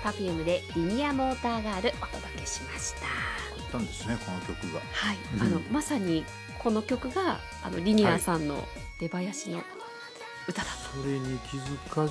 Perfume でリニアモーターガールお届けしました。 あったんですね、この曲が。 はい、まさにこの曲がリニアさんの出囃子の歌だと。 それに気づか